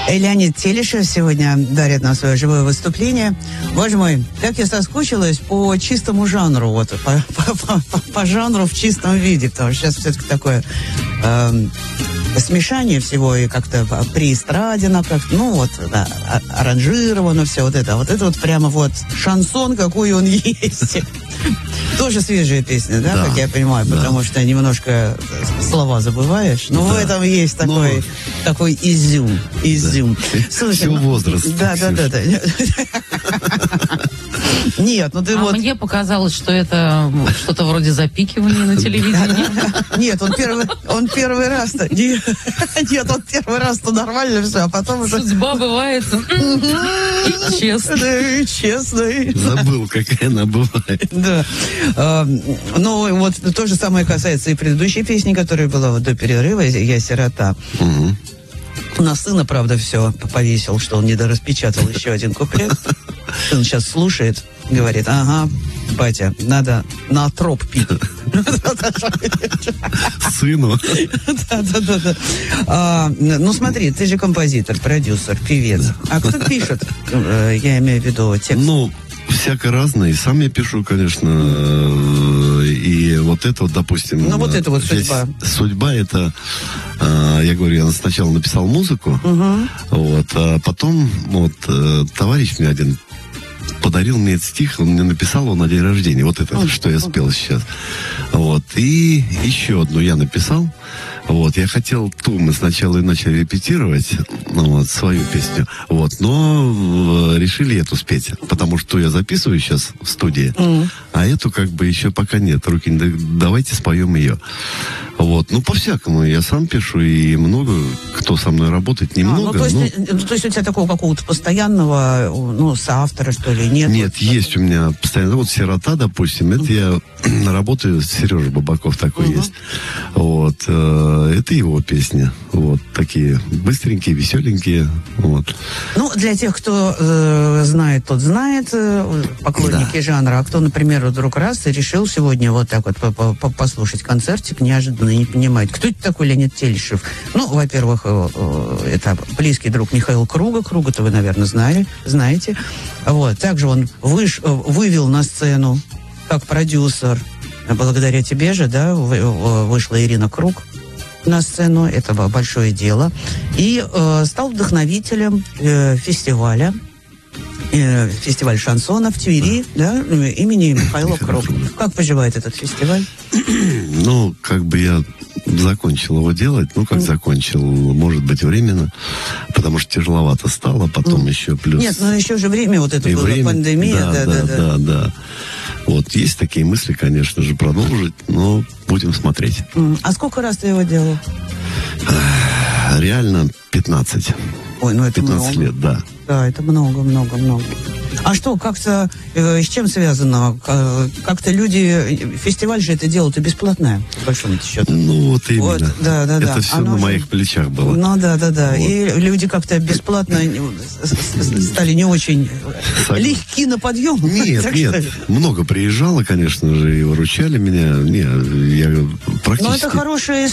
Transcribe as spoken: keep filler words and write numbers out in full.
Леонид Телешев сегодня дарит нам свое живое выступление. Боже мой, как я соскучилась по чистому жанру, вот, по, по, по, по жанру в чистом виде, потому что сейчас все-таки такое э, смешание всего, и как-то приэстрадено, как, ну вот, да, аранжировано все вот это. Вот это вот прямо вот шансон, какой он есть. Тоже свежая песня, да, да, как я понимаю, да. Потому что немножко слова забываешь. Но да. в этом есть такой, ну, такой изюм. Изюм. Да. Слушай, Всего ну, возраста. Да, да, да, да. Нет, ну ты а вот... мне показалось, что это что-то вроде запикивания на телевидении. Нет, он первый, он первый раз-то... Нет, он первый раз-то нормально все, а потом уже... Судьба бывает и честная. И честная. Забыл, какая она бывает. Да. А, ну, вот то же самое касается и предыдущей песни, которая была вот до перерыва «Я сирота». Угу. На сына, правда, все повесил, что он недораспечатал еще один куплет. Сын сейчас слушает, говорит: ага, батя, надо на троп пить. Сыну. Да-да-да. Ну, смотри, ты же композитор, продюсер, певец. А кто пишет? Я имею в виду текст. Ну, всяко разное. И сам я пишу, конечно. И вот это вот, допустим... Ну, вот это вот судьба. Судьба, это... Я говорю, я сначала написал музыку, угу. вот, а потом вот товарищ мне один подарил мне этот стих, он мне написал его на день рождения. Вот это, uh-huh. что я спел сейчас. Вот. И еще одну я написал. Вот. Я хотел ту, мы сначала и начали репетировать, вот, свою песню. Вот. Но решили эту спеть. Потому что я записываю сейчас в студии, uh-huh. а эту как бы еще пока нет. Руки, давайте споем ее. Вот. Ну, по-всякому. Я сам пишу, и много кто со мной работает, немного. А, ну, то, есть, но... то есть у тебя такого какого-то постоянного, ну, соавтора, что ли, нет? Нет, вот, есть у меня постоянно. Вот «Сирота», допустим, это uh-huh. я работаю, Сережа Бабаков такой uh-huh. есть. Вот. Э, это его песни. Вот. Такие быстренькие, веселенькие. Вот. Ну, для тех, кто э, знает, тот знает, э, поклонники да. жанра. А кто, например, вдруг раз и решил сегодня вот так вот послушать концертик, неожиданно не понимает, кто это такой Леонид Телешев. Ну, во-первых, э, э, это близкий друг Михаила Круга. Круга-то вы, наверное, знали, знаете. Вот. Также он выш, вывел на сцену как продюсер. Благодаря тебе же, да, вышла Ирина Круг на сцену. Это большое дело. И э, стал вдохновителем э, фестиваля. Э, фестиваль шансона в Твери, да, имени Михаила Круга. Как поживает этот фестиваль? Ну, как бы я закончил его делать, ну, как mm. закончил, может быть, временно, потому что тяжеловато стало, потом mm. еще плюс... Нет, но еще же время, вот это и была время, пандемия. Да да да, да, да, да. Вот, есть такие мысли, конечно же, продолжить, но будем смотреть. Mm. А сколько раз ты его делал? Реально пятнадцать. Ой, ну это пятнадцать много. лет, да. Да, это много, много, много. А что, как-то, э, с чем связано? Как-то люди, фестиваль же это делают-то бесплатное, по большому счету. Ну, вот именно. Вот, да, да, это да. все Оно на же... моих плечах было. Ну, да, да, да. Вот. И люди как-то бесплатно стали не очень легки на подъем. Нет, нет. Много приезжало, конечно же, и выручали меня. Не, я практически... Но это хорошая